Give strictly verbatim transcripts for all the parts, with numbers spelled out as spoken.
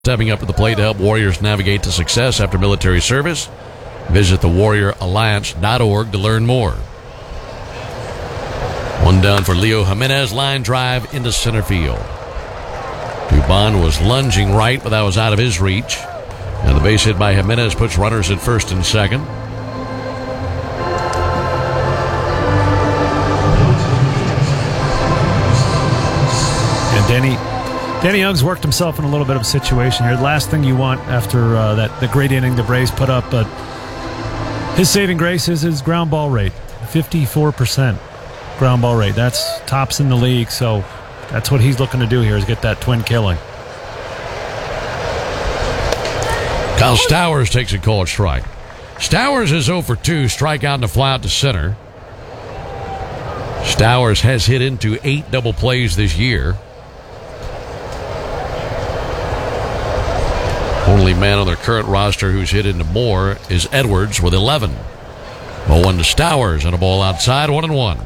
Stepping up to the plate to help Warriors navigate to success after military service. Visit the warrior alliance dot org to learn more. One down for Leo Jimenez. Line drive into center field. Dubon was lunging right, but that was out of his reach. And the base hit by Jimenez puts runners at first and second. And Danny... Danny Young's worked himself in a little bit of a situation here. The last thing you want after uh, that the great inning the Braves put up, but his saving grace is his ground ball rate, fifty-four percent ground ball rate. That's tops in the league, so that's what he's looking to do here is get that twin killing. Kyle Stowers takes a called strike. Stowers is oh for two, strikeout and a fly out to center. Stowers has hit into eight double plays this year. Only man on their current roster who's hit into more is Edwards with eleven. oh one to Stowers and a ball outside, one and one.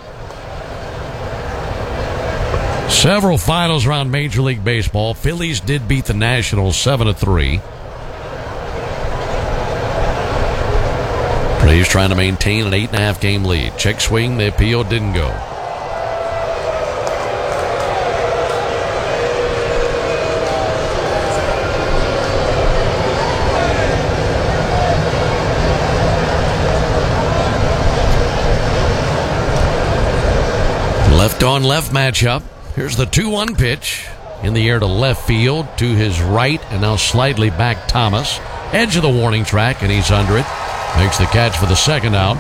Several finals around Major League Baseball. Phillies did beat the Nationals seven to three. Braves trying to maintain an eight and a half game lead. Check swing, the appeal didn't go. Left on left matchup. Here's the two one pitch. In the air to left field to his right, and now slightly back Thomas. Edge of the warning track, and he's under it. Makes the catch for the second out.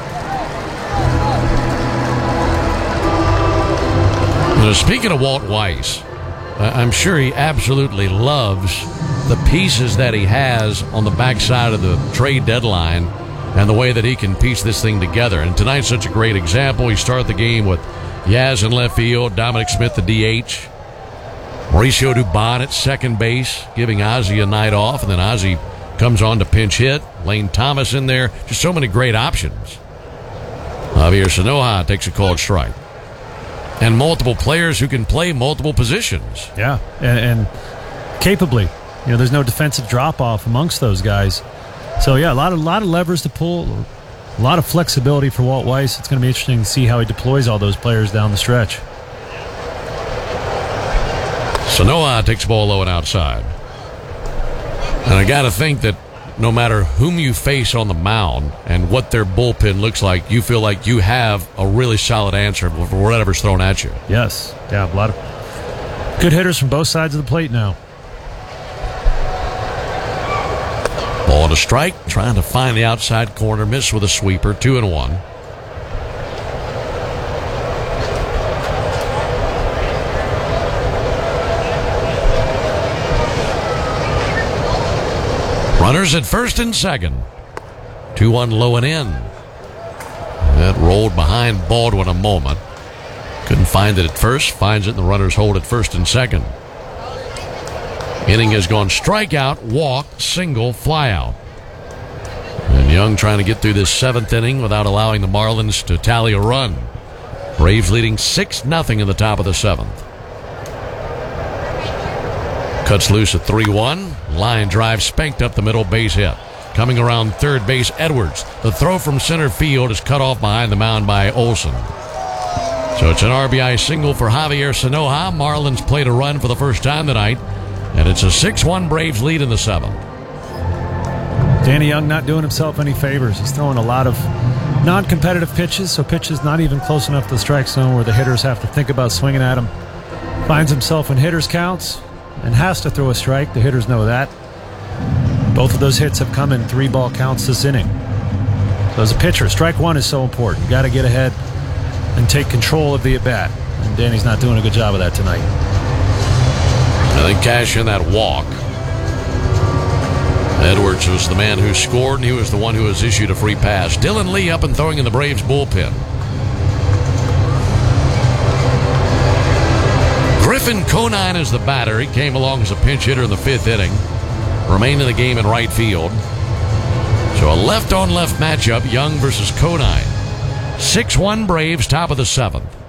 Now, speaking of Walt Weiss, I'm sure he absolutely loves the pieces that he has on the backside of the trade deadline and the way that he can piece this thing together. And tonight's such a great example. He started the game with Yaz in left field, Dominic Smith the D H, Mauricio Dubon at second base, giving Ozzie a night off, and then Ozzie comes on to pinch hit. Lane Thomas in there. Just so many great options. Javier Sanoja takes a called strike. And multiple players who can play multiple positions. Yeah, and, and capably. You know, there's no defensive drop-off amongst those guys. So, yeah, a lot of, lot of levers to pull. A lot of flexibility for Walt Weiss. It's going to be interesting to see how he deploys all those players down the stretch. Sanoja takes the ball low and outside. And I got to think that no matter whom you face on the mound and what their bullpen looks like, you feel like you have a really solid answer for whatever's thrown at you. Yes. Yeah, a lot of good hitters from both sides of the plate now. Ball to strike, trying to find the outside corner, miss with a sweeper, two and one. Runners at first and second. two one low and in. That rolled behind Baldwin a moment. Couldn't find it at first, finds it, and the runners hold at first and second. Inning has gone strikeout, walk, single, fly out. And Young trying to get through this seventh inning without allowing the Marlins to tally a run. Braves leading six nothing in the top of the seventh. Cuts loose at three one. Line drive spanked up the middle, base hit. Coming around third base, Edwards. The throw from center field is cut off behind the mound by Olson. So it's an R B I single for Javier Sanoja. Marlins played a run for the first time tonight. And it's a six one Braves lead in the seventh. Danny Young not doing himself any favors. He's throwing a lot of non-competitive pitches, so pitches not even close enough to the strike zone where the hitters have to think about swinging at him. Finds himself in hitters' counts and has to throw a strike. The hitters know that. Both of those hits have come in three-ball counts this inning. So as a pitcher, strike one is so important. You got to get ahead and take control of the at-bat. And Danny's not doing a good job of that tonight. I think cash in that walk. Edwards was the man who scored, and he was the one who was issued a free pass. Dylan Lee up and throwing in the Braves bullpen. Griffin Conine is the batter. He came along as a pinch hitter in the fifth inning. Remained in the game in right field. So a left-on-left matchup, Young versus Conine. six one Braves, top of the seventh.